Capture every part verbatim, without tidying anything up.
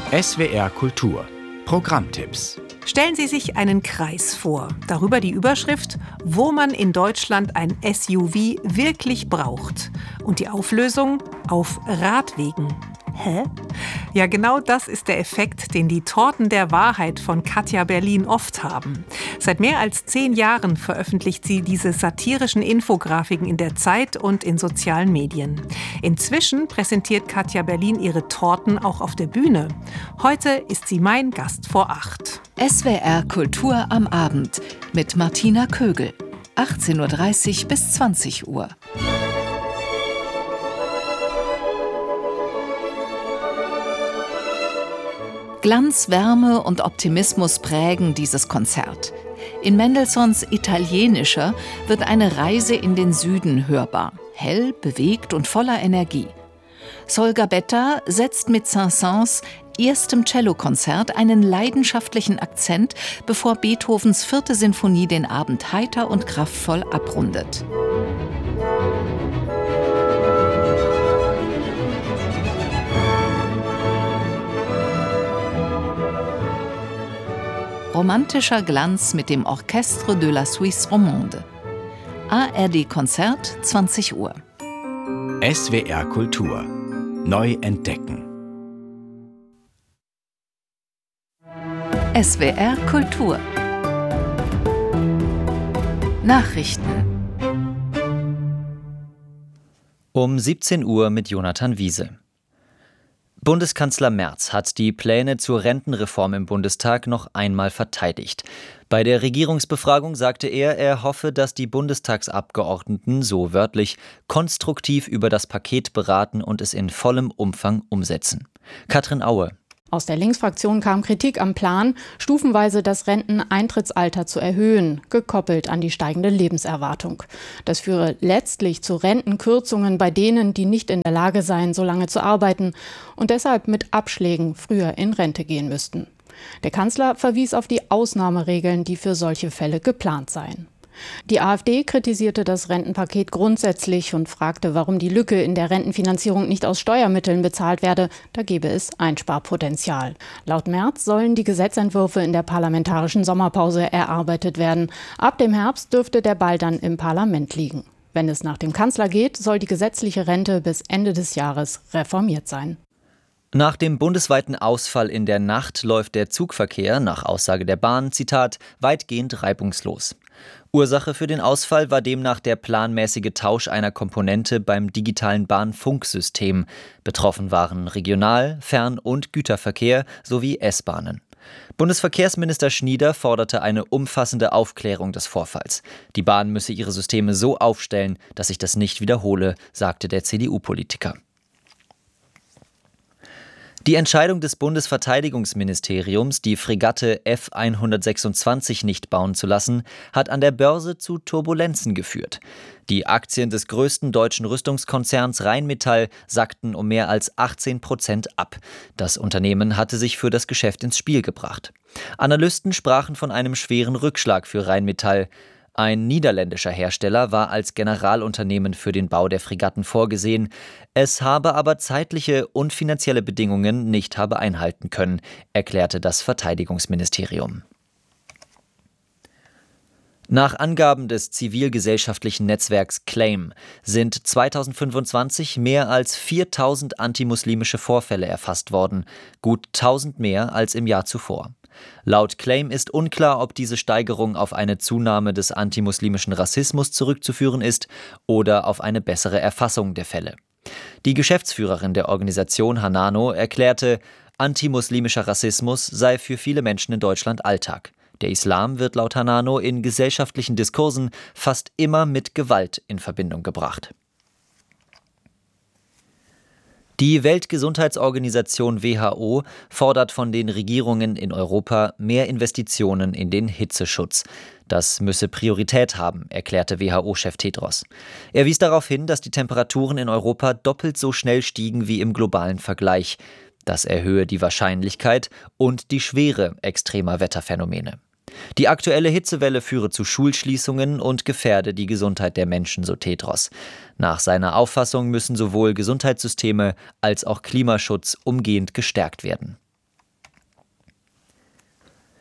S W R Kultur Programmtipps. Stellen Sie sich einen Kreis vor. Darüber die Überschrift, wo man in Deutschland ein S U V wirklich braucht. Und die Auflösung auf Radwegen. Hä? Ja, genau das ist der Effekt, den die Torten der Wahrheit von Katja Berlin oft haben. Seit mehr als zehn Jahren veröffentlicht sie diese satirischen Infografiken in der Zeit und in sozialen Medien. Inzwischen präsentiert Katja Berlin ihre Torten auch auf der Bühne. Heute ist sie mein Gast vor acht. S W R Kultur am Abend mit Martina Kögel. achtzehn Uhr dreißig bis zwanzig Uhr. Glanz, Wärme und Optimismus prägen dieses Konzert. In Mendelssohns Italienischer wird eine Reise in den Süden hörbar. Hell, bewegt und voller Energie. Sol Gabetta setzt mit Saint-Saëns erstem Cellokonzert einen leidenschaftlichen Akzent, bevor Beethovens vierte Sinfonie den Abend heiter und kraftvoll abrundet. Romantischer Glanz mit dem Orchestre de la Suisse Romande. A R D-Konzert, zwanzig Uhr. S W R Kultur. Neu entdecken. S W R Kultur. Nachrichten. Um siebzehn Uhr mit Jonathan Wiese. Bundeskanzler Merz hat die Pläne zur Rentenreform im Bundestag noch einmal verteidigt. Bei der Regierungsbefragung sagte er, er hoffe, dass die Bundestagsabgeordneten, so wörtlich, konstruktiv über das Paket beraten und es in vollem Umfang umsetzen. Katrin Aue. Aus der Linksfraktion kam Kritik am Plan, stufenweise das Renteneintrittsalter zu erhöhen, gekoppelt an die steigende Lebenserwartung. Das führe letztlich zu Rentenkürzungen bei denen, die nicht in der Lage seien, so lange zu arbeiten und deshalb mit Abschlägen früher in Rente gehen müssten. Der Kanzler verwies auf die Ausnahmeregeln, die für solche Fälle geplant seien. Die AfD kritisierte das Rentenpaket grundsätzlich und fragte, warum die Lücke in der Rentenfinanzierung nicht aus Steuermitteln bezahlt werde. Da gebe es Einsparpotenzial. Laut Merz sollen die Gesetzentwürfe in der parlamentarischen Sommerpause erarbeitet werden. Ab dem Herbst dürfte der Ball dann im Parlament liegen. Wenn es nach dem Kanzler geht, soll die gesetzliche Rente bis Ende des Jahres reformiert sein. Nach dem bundesweiten Ausfall in der Nacht läuft der Zugverkehr, nach Aussage der Bahn, Zitat, weitgehend reibungslos. Ursache für den Ausfall war demnach der planmäßige Tausch einer Komponente beim digitalen Bahnfunksystem. Betroffen waren Regional-, Fern- und Güterverkehr sowie S-Bahnen. Bundesverkehrsminister Schnieder forderte eine umfassende Aufklärung des Vorfalls. Die Bahn müsse ihre Systeme so aufstellen, dass sich das nicht wiederhole, sagte der C D U-Politiker. Die Entscheidung des Bundesverteidigungsministeriums, die Fregatte F hundertsechsundzwanzig nicht bauen zu lassen, hat an der Börse zu Turbulenzen geführt. Die Aktien des größten deutschen Rüstungskonzerns Rheinmetall sackten um mehr als achtzehn Prozent ab. Das Unternehmen hatte sich für das Geschäft ins Spiel gebracht. Analysten sprachen von einem schweren Rückschlag für Rheinmetall. Ein niederländischer Hersteller war als Generalunternehmen für den Bau der Fregatten vorgesehen. Es habe aber zeitliche und finanzielle Bedingungen nicht habe einhalten können, erklärte das Verteidigungsministerium. Nach Angaben des zivilgesellschaftlichen Netzwerks Claim sind zweitausendfünfundzwanzig mehr als viertausend antimuslimische Vorfälle erfasst worden, gut tausend mehr als im Jahr zuvor. Laut Claim ist unklar, ob diese Steigerung auf eine Zunahme des antimuslimischen Rassismus zurückzuführen ist oder auf eine bessere Erfassung der Fälle. Die Geschäftsführerin der Organisation Hanano erklärte, antimuslimischer Rassismus sei für viele Menschen in Deutschland Alltag. Der Islam wird laut Hanano in gesellschaftlichen Diskursen fast immer mit Gewalt in Verbindung gebracht. Die Weltgesundheitsorganisation W H O fordert von den Regierungen in Europa mehr Investitionen in den Hitzeschutz. Das müsse Priorität haben, erklärte W H O-Chef Tedros. Er wies darauf hin, dass die Temperaturen in Europa doppelt so schnell stiegen wie im globalen Vergleich. Das erhöhe die Wahrscheinlichkeit und die Schwere extremer Wetterphänomene. Die aktuelle Hitzewelle führe zu Schulschließungen und gefährde die Gesundheit der Menschen, so Tedros. Nach seiner Auffassung müssen sowohl Gesundheitssysteme als auch Klimaschutz umgehend gestärkt werden.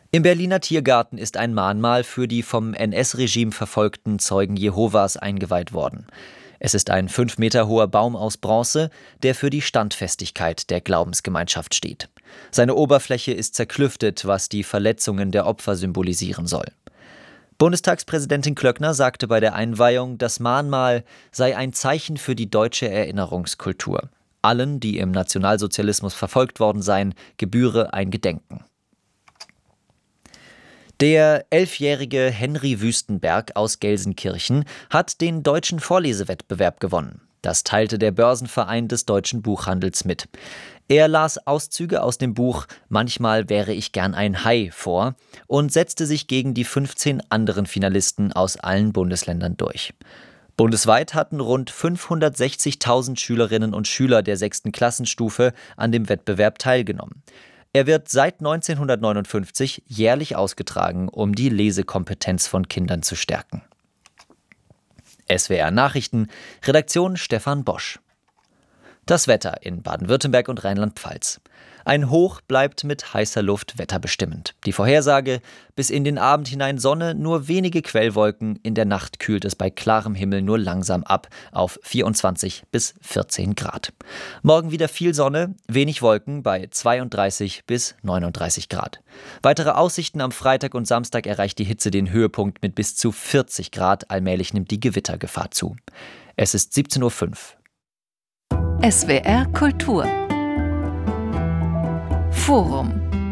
Im Berliner Tiergarten ist ein Mahnmal für die vom N S-Regime verfolgten Zeugen Jehovas eingeweiht worden. Es ist ein fünf Meter hoher Baum aus Bronze, der für die Standfestigkeit der Glaubensgemeinschaft steht. Seine Oberfläche ist zerklüftet, was die Verletzungen der Opfer symbolisieren soll. Bundestagspräsidentin Klöckner sagte bei der Einweihung, das Mahnmal sei ein Zeichen für die deutsche Erinnerungskultur. Allen, die im Nationalsozialismus verfolgt worden seien, gebühre ein Gedenken. Der elfjährige Henry Wüstenberg aus Gelsenkirchen hat den deutschen Vorlesewettbewerb gewonnen. Das teilte der Börsenverein des deutschen Buchhandels mit. Er las Auszüge aus dem Buch »Manchmal wäre ich gern ein Hai« vor und setzte sich gegen die fünfzehn anderen Finalisten aus allen Bundesländern durch. Bundesweit hatten rund fünfhundertsechzigtausend Schülerinnen und Schüler der sechsten Klassenstufe an dem Wettbewerb teilgenommen. Er wird seit neunzehnhundertneunundfünfzig jährlich ausgetragen, um die Lesekompetenz von Kindern zu stärken. S W R Nachrichten, Redaktion Stefan Bosch. Das Wetter in Baden-Württemberg und Rheinland-Pfalz. Ein Hoch bleibt mit heißer Luft wetterbestimmend. Die Vorhersage: bis in den Abend hinein Sonne, nur wenige Quellwolken. In der Nacht kühlt es bei klarem Himmel nur langsam ab auf vierundzwanzig bis vierzehn Grad. Morgen wieder viel Sonne, wenig Wolken bei zweiunddreißig bis neununddreißig Grad. Weitere Aussichten: am Freitag und Samstag erreicht die Hitze den Höhepunkt mit bis zu vierzig Grad. Allmählich nimmt die Gewittergefahr zu. Es ist siebzehn Uhr fünf. S W R Kultur Forum.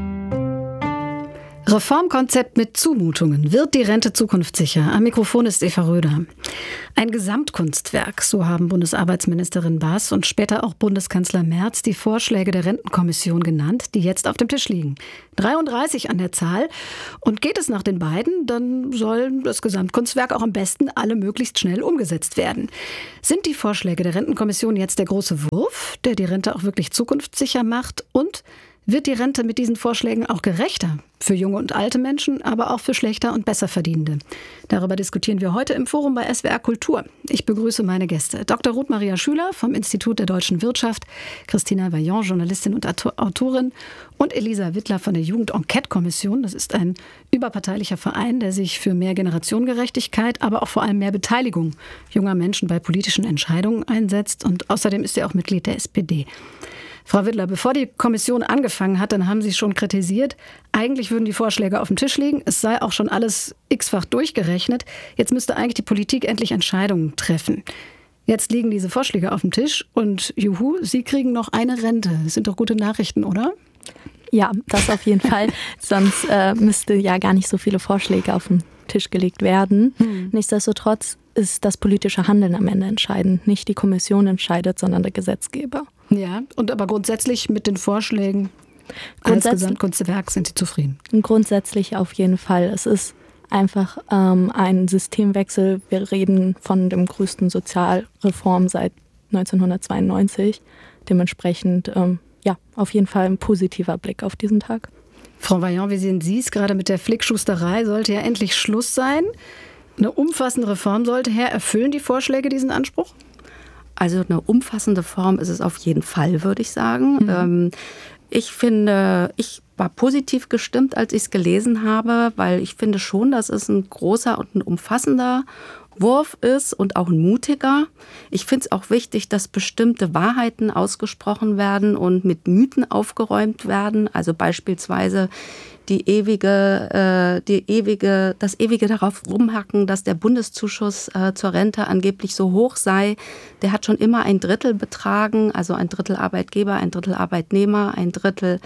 Reformkonzept mit Zumutungen. Wird die Rente zukunftssicher? Am Mikrofon ist Eva Röder. Ein Gesamtkunstwerk, so haben Bundesarbeitsministerin Baas und später auch Bundeskanzler Merz die Vorschläge der Rentenkommission genannt, die jetzt auf dem Tisch liegen. dreiunddreißig an der Zahl. Und geht es nach den beiden, dann soll das Gesamtkunstwerk auch am besten alle möglichst schnell umgesetzt werden. Sind die Vorschläge der Rentenkommission jetzt der große Wurf, der die Rente auch wirklich zukunftssicher macht? Und wird die Rente mit diesen Vorschlägen auch gerechter? Für junge und alte Menschen, aber auch für schlechter und Besserverdienende. Darüber diskutieren wir heute im Forum bei S W R Kultur. Ich begrüße meine Gäste. Doktor Ruth Maria Schüler vom Institut der Deutschen Wirtschaft, Christina Vaillant, Journalistin und Autorin, und Elisa Wittler von der Jugend-Enquete-Kommission. Das ist ein überparteilicher Verein, der sich für mehr Generationengerechtigkeit, aber auch vor allem mehr Beteiligung junger Menschen bei politischen Entscheidungen einsetzt. Und außerdem ist er auch Mitglied der S P D. Frau Wittler, bevor die Kommission angefangen hat, dann haben Sie schon kritisiert, eigentlich würden die Vorschläge auf dem Tisch liegen, es sei auch schon alles x-fach durchgerechnet. Jetzt müsste eigentlich die Politik endlich Entscheidungen treffen. Jetzt liegen diese Vorschläge auf dem Tisch und juhu, Sie kriegen noch eine Rente. Das sind doch gute Nachrichten, oder? Ja, das auf jeden Fall. Sonst äh, müsste ja gar nicht so viele Vorschläge auf den Tisch gelegt werden. Hm. Nichtsdestotrotz ist das politische Handeln am Ende entscheidend. Nicht die Kommission entscheidet, sondern der Gesetzgeber. Ja, und aber grundsätzlich mit den Vorschlägen als Gesamtkunstwerk sind Sie zufrieden? Grundsätzlich auf jeden Fall. Es ist einfach ähm, ein Systemwechsel. Wir reden von dem größten Sozialreform seit neunzehnhundertzweiundneunzig. Dementsprechend, ähm, ja, auf jeden Fall ein positiver Blick auf diesen Tag. Frau Vaillant, wie sehen Sie es? Gerade mit der Flickschusterei sollte ja endlich Schluss sein. Eine umfassende Reform sollte her. Erfüllen die Vorschläge diesen Anspruch? Also eine umfassende Form ist es auf jeden Fall, würde ich sagen. Mhm. Ähm, ich finde, ich war positiv gestimmt, als ich es gelesen habe, weil ich finde schon, dass es ein großer und ein umfassender Wurf ist und auch ein mutiger. Ich finde es auch wichtig, dass bestimmte Wahrheiten ausgesprochen werden und mit Mythen aufgeräumt werden. Also beispielsweise die ewige, äh, die ewige, das ewige darauf rumhacken, dass der Bundeszuschuss äh, zur Rente angeblich so hoch sei. Der hat schon immer ein Drittel betragen, also ein Drittel Arbeitgeber, ein Drittel Arbeitnehmer, ein Drittel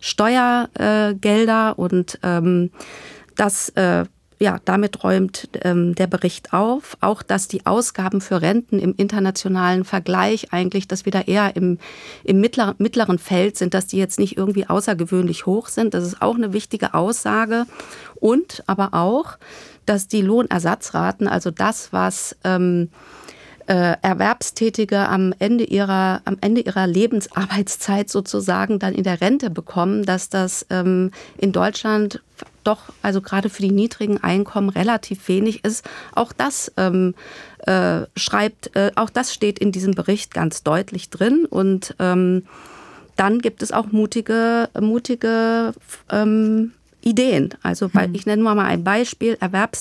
Steuergelder äh, und ähm, das äh, Ja, damit räumt ähm, der Bericht auf, auch dass die Ausgaben für Renten im internationalen Vergleich eigentlich, dass wir da eher im, im mittler, mittleren Feld sind, dass die jetzt nicht irgendwie außergewöhnlich hoch sind. Das ist auch eine wichtige Aussage. Und aber auch, dass die Lohnersatzraten, also das, was ähm, äh, Erwerbstätige am Ende ihrer, am Ende ihrer Lebensarbeitszeit sozusagen dann in der Rente bekommen, dass das ähm, in Deutschland doch, also gerade für die niedrigen Einkommen relativ wenig ist. Auch das ähm, äh, schreibt, äh, auch das steht in diesem Bericht ganz deutlich drin. Und ähm, dann gibt es auch mutige, mutige ähm, Ideen. Also bei, ich nenne mal ein Beispiel,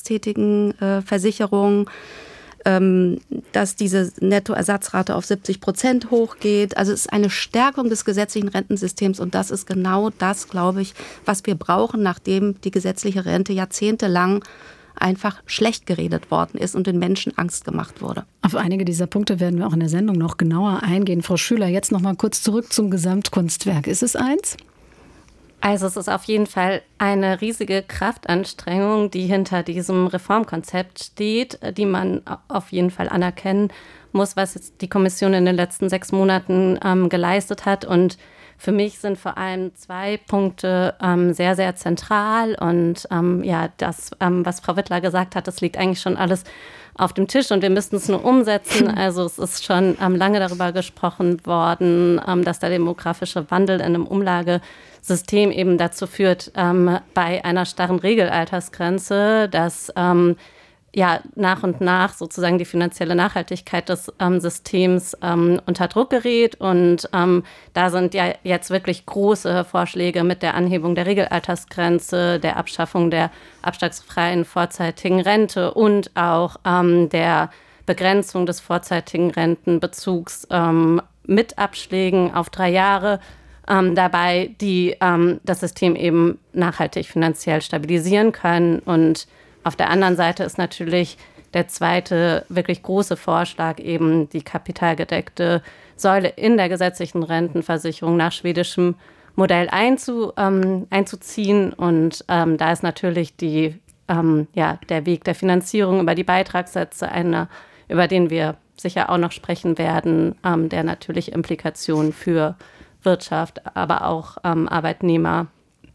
Erwerbstätigenversicherung, ähm, dass diese Nettoersatzrate auf siebzig Prozent hochgeht. Also es ist eine Stärkung des gesetzlichen Rentensystems und das ist genau das, glaube ich, was wir brauchen, nachdem die gesetzliche Rente jahrzehntelang einfach schlecht geredet worden ist und den Menschen Angst gemacht wurde. Auf einige dieser Punkte werden wir auch in der Sendung noch genauer eingehen. Frau Schüler, jetzt noch mal kurz zurück zum Gesamtkunstwerk. Ist es eins? Also es ist auf jeden Fall eine riesige Kraftanstrengung, die hinter diesem Reformkonzept steht, die man auf jeden Fall anerkennen muss, was jetzt die Kommission in den letzten sechs Monaten ähm, geleistet hat. Und für mich sind vor allem zwei Punkte ähm, sehr, sehr zentral. Und ähm, ja, das, ähm, was Frau Wittler gesagt hat, das liegt eigentlich schon alles auf dem Tisch und wir müssten es nur umsetzen. Also es ist schon ähm, lange darüber gesprochen worden, ähm, dass der demografische Wandel in einem Umlagesystem eben dazu führt, ähm, bei einer starren Regelaltersgrenze, dass ähm, ja nach und nach sozusagen die finanzielle Nachhaltigkeit des ähm, Systems ähm, unter Druck gerät. Und ähm, da sind ja jetzt wirklich große Vorschläge mit der Anhebung der Regelaltersgrenze, der Abschaffung der abschlagsfreien vorzeitigen Rente und auch ähm, der Begrenzung des vorzeitigen Rentenbezugs ähm, mit Abschlägen auf drei Jahre ähm, dabei, die ähm, das System eben nachhaltig finanziell stabilisieren können. Und auf der anderen Seite ist natürlich der zweite wirklich große Vorschlag eben die kapitalgedeckte Säule in der gesetzlichen Rentenversicherung nach schwedischem Modell einzu, ähm, einzuziehen. Und ähm, da ist natürlich die, ähm, ja, der Weg der Finanzierung über die Beitragssätze einer, über den wir sicher auch noch sprechen werden, ähm, der natürlich Implikationen für Wirtschaft, aber auch ähm, Arbeitnehmer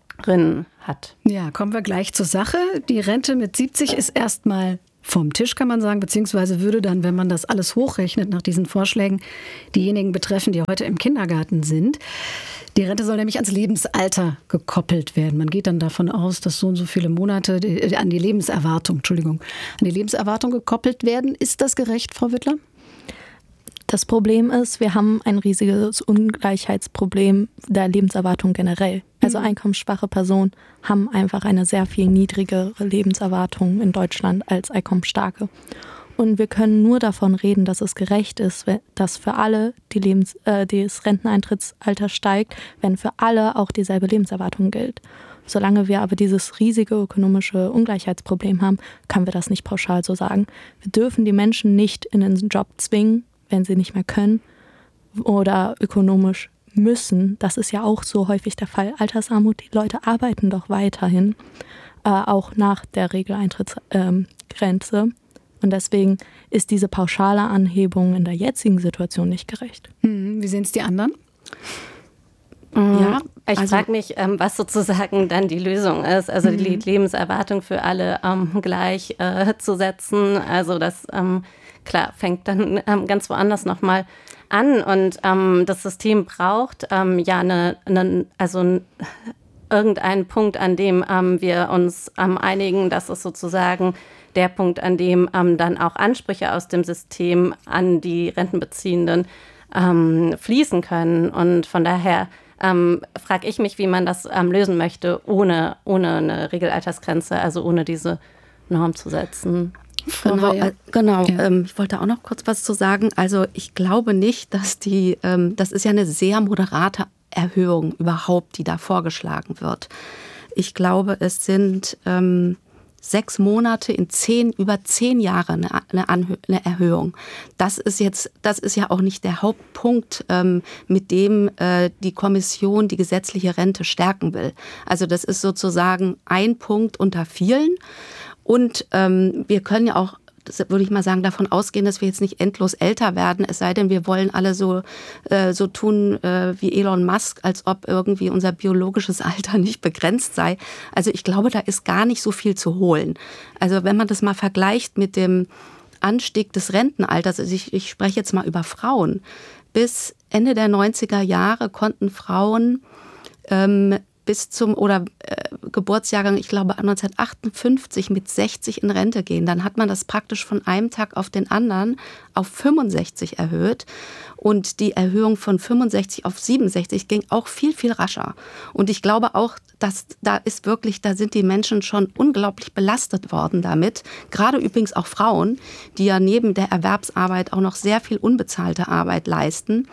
hat. Ja, kommen wir gleich zur Sache. Die Rente mit siebzig ist erstmal vom Tisch, kann man sagen, beziehungsweise würde dann, wenn man das alles hochrechnet nach diesen Vorschlägen, diejenigen betreffen, die heute im Kindergarten sind. Die Rente soll nämlich ans Lebensalter gekoppelt werden. Man geht dann davon aus, dass so und so viele Monate äh, an die Lebenserwartung, Entschuldigung, an die Lebenserwartung gekoppelt werden. Ist das gerecht, Frau Wittler? Das Problem ist, wir haben ein riesiges Ungleichheitsproblem der Lebenserwartung generell. Also einkommensschwache Personen haben einfach eine sehr viel niedrigere Lebenserwartung in Deutschland als einkommensstarke. Und wir können nur davon reden, dass es gerecht ist, dass für alle die Lebens, äh, das Renteneintrittsalter steigt, wenn für alle auch dieselbe Lebenserwartung gilt. Solange wir aber dieses riesige ökonomische Ungleichheitsproblem haben, können wir das nicht pauschal so sagen. Wir dürfen die Menschen nicht in den Job zwingen, wenn sie nicht mehr können oder ökonomisch müssen. Das ist ja auch so häufig der Fall. Altersarmut, die Leute arbeiten doch weiterhin, äh, auch nach der Regeleintrittsgrenze. Ähm, Und deswegen ist diese pauschale Anhebung in der jetzigen Situation nicht gerecht. Hm, wie sehen es die anderen? Ja, ich also, frage mich, ähm, was sozusagen dann die Lösung ist. Also mhm. die Lebenserwartung für alle ähm, gleich äh, zu setzen. Also das, ähm, klar, fängt dann ähm, ganz woanders nochmal an. Und ähm, das System braucht ähm, ja eine, eine also irgendeinen Punkt, an dem ähm, wir uns ähm, einigen, dass es sozusagen der Punkt, an dem ähm, dann auch Ansprüche aus dem System an die Rentenbeziehenden ähm, fließen können. Und von daher ähm, frage ich mich, wie man das ähm, lösen möchte, ohne, ohne eine Regelaltersgrenze, also ohne diese Norm zu setzen. Genau, äh, genau. Ja. Ähm, ich wollte auch noch kurz was zu sagen. Also ich glaube nicht, dass die, ähm, das ist ja eine sehr moderate Erhöhung überhaupt, die da vorgeschlagen wird. Ich glaube, es sind ähm, sechs Monate in zehn, über zehn Jahre eine, eine, Anhö- eine Erhöhung. Das ist jetzt, das ist ja auch nicht der Hauptpunkt, ähm, mit dem äh, die Kommission die gesetzliche Rente stärken will. Also das ist sozusagen ein Punkt unter vielen. Und ähm, wir können ja auch, das würde ich mal sagen, davon ausgehen, dass wir jetzt nicht endlos älter werden, es sei denn, wir wollen alle so, äh, so tun äh, wie Elon Musk, als ob irgendwie unser biologisches Alter nicht begrenzt sei. Also ich glaube, da ist gar nicht so viel zu holen. Also wenn man das mal vergleicht mit dem Anstieg des Rentenalters, also ich, ich spreche jetzt mal über Frauen, bis Ende der neunziger Jahre konnten Frauen ähm, bis zum oder äh, Geburtsjahrgang, ich glaube neunzehnhundertachtundfünfzig mit sechzig in Rente gehen. Dann hat man das praktisch von einem Tag auf den anderen auf fünfundsechzig erhöht. Und die Erhöhung von fünfundsechzig auf siebenundsechzig ging auch viel, viel rascher. Und ich glaube auch, dass da ist wirklich, da sind die Menschen schon unglaublich belastet worden damit. Gerade übrigens auch Frauen, die ja neben der Erwerbsarbeit auch noch sehr viel unbezahlte Arbeit leisten.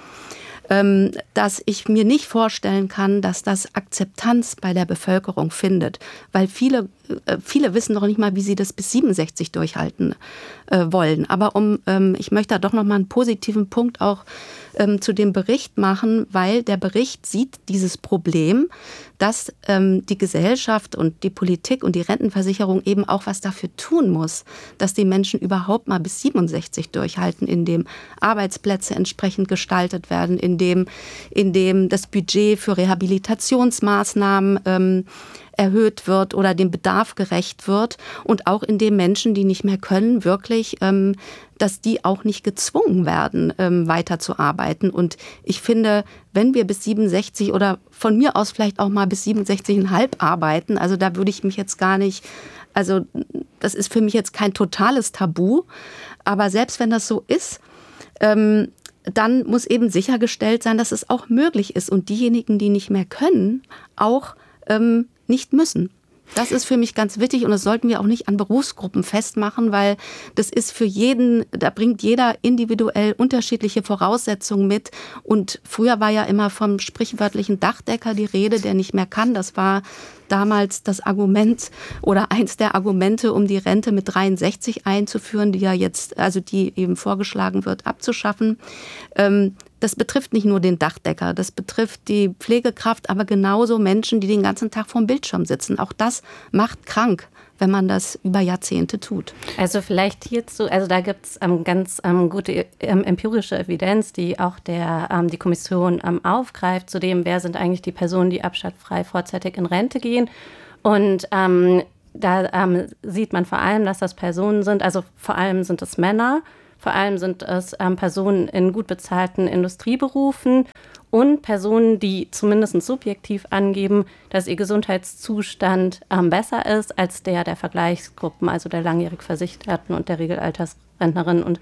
Dass ich mir nicht vorstellen kann, dass das Akzeptanz bei der Bevölkerung findet. Weil viele, viele wissen doch nicht mal, wie sie das bis siebenundsechzig durchhalten äh, wollen. Aber um, ähm, ich möchte da doch noch mal einen positiven Punkt auch ähm, zu dem Bericht machen, weil der Bericht sieht dieses Problem, dass ähm, die Gesellschaft und die Politik und die Rentenversicherung eben auch was dafür tun muss, dass die Menschen überhaupt mal bis siebenundsechzig durchhalten, indem Arbeitsplätze entsprechend gestaltet werden, indem, indem das Budget für Rehabilitationsmaßnahmen ähm, erhöht wird oder dem Bedarf gerecht wird und auch indem Menschen, die nicht mehr können, wirklich, ähm, dass die auch nicht gezwungen werden, ähm, weiterzuarbeiten. Und ich finde, wenn wir bis siebenundsechzig oder von mir aus vielleicht auch mal bis siebenundsechzig Komma fünf arbeiten, also da würde ich mich jetzt gar nicht, also das ist für mich jetzt kein totales Tabu, aber selbst wenn das so ist, ähm, dann muss eben sichergestellt sein, dass es auch möglich ist und diejenigen, die nicht mehr können, auch ähm, nicht müssen. Das ist für mich ganz wichtig und das sollten wir auch nicht an Berufsgruppen festmachen, weil das ist für jeden, da bringt jeder individuell unterschiedliche Voraussetzungen mit. Und früher war ja immer vom sprichwörtlichen Dachdecker die Rede, der nicht mehr kann. Das war damals das Argument oder eins der Argumente, um die Rente mit dreiundsechzig einzuführen, die ja jetzt, also die eben vorgeschlagen wird, abzuschaffen. Ähm, Das betrifft nicht nur den Dachdecker, das betrifft die Pflegekraft, aber genauso Menschen, die den ganzen Tag vorm Bildschirm sitzen. Auch das macht krank, wenn man das über Jahrzehnte tut. Also vielleicht hierzu, also da gibt es ähm, ganz ähm, gute ähm, empirische Evidenz, die auch der, ähm, die Kommission ähm, aufgreift, zu dem, wer sind eigentlich die Personen, die abschlagsfrei vorzeitig in Rente gehen. Und ähm, da ähm, sieht man vor allem, dass das Personen sind, also vor allem sind es Männer, vor allem sind es ähm, Personen in gut bezahlten Industrieberufen und Personen, die zumindest subjektiv angeben, dass ihr Gesundheitszustand ähm, besser ist als der der Vergleichsgruppen, also der langjährig Versicherten und der Regelaltersrentnerinnen und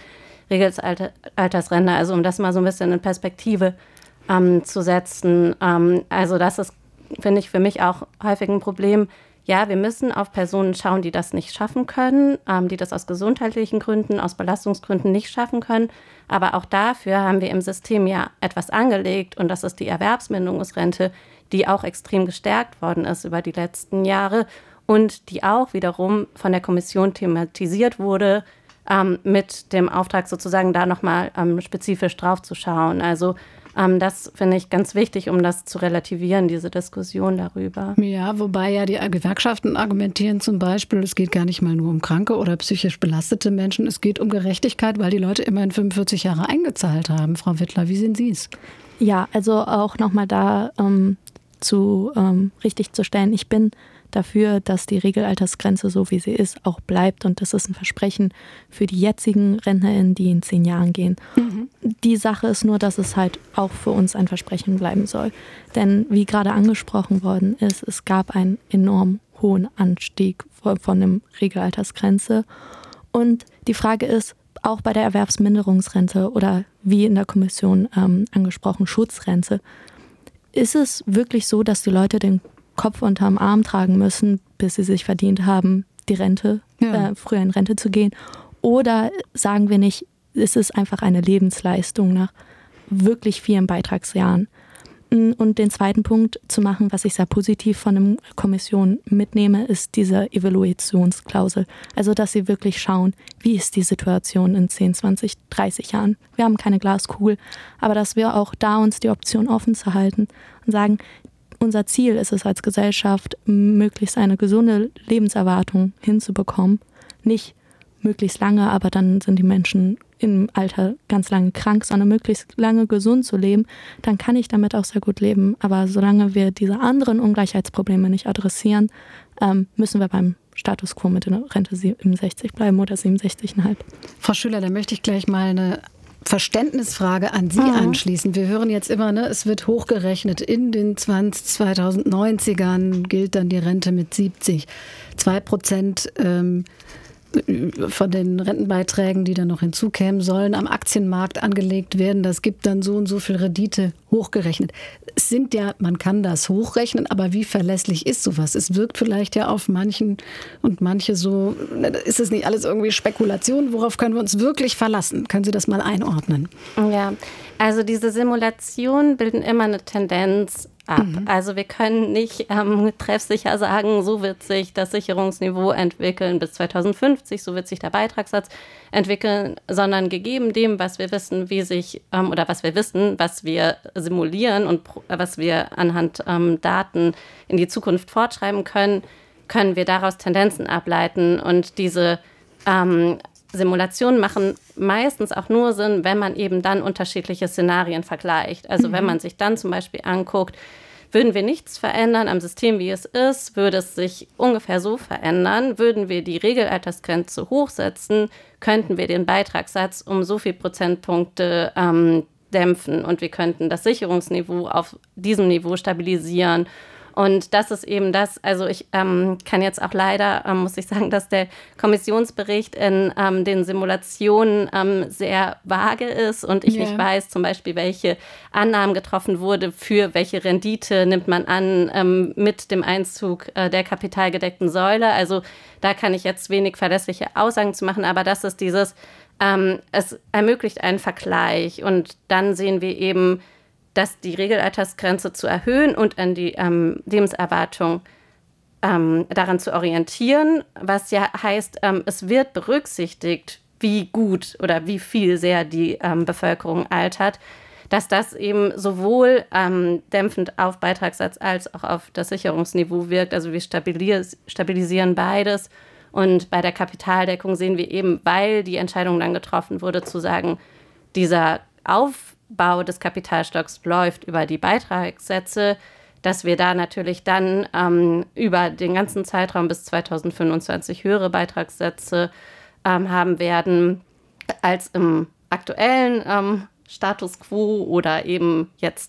Regelaltersrentner. Also um das mal so ein bisschen in Perspektive ähm, zu setzen. Ähm, also das ist, finde ich, für mich auch häufig ein Problem. Ja, wir müssen auf Personen schauen, die das nicht schaffen können, ähm, die das aus gesundheitlichen Gründen, aus Belastungsgründen nicht schaffen können. Aber auch dafür haben wir im System ja etwas angelegt und das ist die Erwerbsminderungsrente, die auch extrem gestärkt worden ist über die letzten Jahre und die auch wiederum von der Kommission thematisiert wurde, ähm, mit dem Auftrag sozusagen da nochmal ähm, spezifisch drauf zu schauen. Also Ähm, das finde ich ganz wichtig, um das zu relativieren, diese Diskussion darüber. Ja, wobei ja die Gewerkschaften argumentieren zum Beispiel, es geht gar nicht mal nur um kranke oder psychisch belastete Menschen, es geht um Gerechtigkeit, weil die Leute immerhin fünfundvierzig Jahre eingezahlt haben. Frau Wittler, wie sehen Sie es? Ja, also auch nochmal da ähm, zu ähm, richtig zu stellen, ich bin dafür, dass die Regelaltersgrenze, so wie sie ist, auch bleibt. Und das ist ein Versprechen für die jetzigen RentnerInnen, die in zehn Jahren gehen. Mhm. Die Sache ist nur, dass es halt auch für uns ein Versprechen bleiben soll. Denn wie gerade angesprochen worden ist, es gab einen enorm hohen Anstieg von, von der Regelaltersgrenze. Und die Frage ist, auch bei der Erwerbsminderungsrente oder wie in der Kommission ähm, angesprochen, Schutzrente, ist es wirklich so, dass die Leute den Kopf unterm Arm tragen müssen, bis sie sich verdient haben, die Rente, ja. äh, früher in Rente zu gehen? Oder sagen wir nicht, es ist einfach eine Lebensleistung nach wirklich vielen Beitragsjahren? Und den zweiten Punkt zu machen, was ich sehr positiv von der Kommission mitnehme, ist diese Evaluationsklausel. Also, dass sie wirklich schauen, wie ist die Situation in zehn, zwanzig, dreißig Jahren. Wir haben keine Glaskugel, aber dass wir auch da uns die Option offen zu halten und sagen, unser Ziel ist es als Gesellschaft, möglichst eine gesunde Lebenserwartung hinzubekommen. Nicht möglichst lange, aber dann sind die Menschen im Alter ganz lange krank, sondern möglichst lange gesund zu leben, dann kann ich damit auch sehr gut leben. Aber solange wir diese anderen Ungleichheitsprobleme nicht adressieren, ähm, müssen wir beim Status quo mit der Rente siebenundsechzig bleiben oder siebenundsechzig Komma fünf. Frau Schüler, da möchte ich gleich mal eine Verständnisfrage an Sie mhm. anschließen. Wir hören jetzt immer, ne, es wird hochgerechnet. In den zweitausendneunzigern gilt dann die Rente mit siebzig. Zwei Prozent ähm, von den Rentenbeiträgen, die dann noch hinzukämen, sollen am Aktienmarkt angelegt werden. Das gibt dann so und so viel Rendite hochgerechnet. Es sind ja, man kann das hochrechnen, aber wie verlässlich ist sowas? Es wirkt vielleicht ja auf manchen und manche so, ist es nicht alles irgendwie Spekulation? Worauf können wir uns wirklich verlassen? Können Sie das mal einordnen? Ja, also diese Simulationen bilden immer eine Tendenz ab. Mhm. Also wir können nicht ähm, treffsicher sagen, so wird sich das Sicherungsniveau entwickeln bis zweitausendfünfzig, so wird sich der Beitragssatz entwickeln, sondern gegeben dem, was wir wissen, wie sich ähm, oder was wir wissen, was wir simulieren und äh, was wir anhand ähm, Daten in die Zukunft fortschreiben können, können wir daraus Tendenzen ableiten. Und diese ähm, Simulationen machen meistens auch nur Sinn, wenn man eben dann unterschiedliche Szenarien vergleicht. Also mhm. wenn man sich dann zum Beispiel anguckt, würden wir nichts verändern am System, wie es ist, würde es sich ungefähr so verändern. Würden wir die Regelaltersgrenze hochsetzen, könnten wir den Beitragssatz um so viel Prozentpunkte ähm, dämpfen und wir könnten das Sicherungsniveau auf diesem Niveau stabilisieren. Und das ist eben das, also ich ähm, kann jetzt auch leider, ähm, muss ich sagen, dass der Kommissionsbericht in ähm, den Simulationen ähm, sehr vage ist und ich yeah. nicht weiß zum Beispiel, welche Annahmen getroffen wurde, für welche Rendite nimmt man an ähm, mit dem Einzug äh, der kapitalgedeckten Säule. Also da kann ich jetzt wenig verlässliche Aussagen zu machen, aber das ist dieses, ähm, es ermöglicht einen Vergleich und dann sehen wir eben, dass die Regelaltersgrenze zu erhöhen und an die ähm, Lebenserwartung ähm, daran zu orientieren, was ja heißt, ähm, es wird berücksichtigt, wie gut oder wie viel sehr die ähm, Bevölkerung altert, dass das eben sowohl ähm, dämpfend auf Beitragssatz als auch auf das Sicherungsniveau wirkt. Also wir stabilis- stabilisieren beides. Und bei der Kapitaldeckung sehen wir eben, weil die Entscheidung dann getroffen wurde, zu sagen, dieser Auf Bau des Kapitalstocks läuft über die Beitragssätze, dass wir da natürlich dann ähm, über den ganzen Zeitraum bis zweitausendfünfundzwanzig höhere Beitragssätze ähm, haben werden als im aktuellen ähm, Status quo oder eben jetzt